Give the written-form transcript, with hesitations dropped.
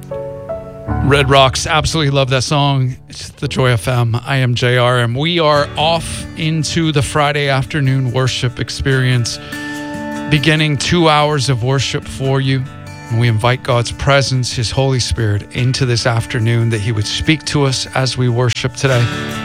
Red Rocks, absolutely love that song. It's the Joy FM. I am JR, and we are off into the Friday afternoon worship experience, beginning 2 hours of worship for you. And we invite God's presence, His Holy Spirit, into this afternoon, that He would speak to us as we worship today.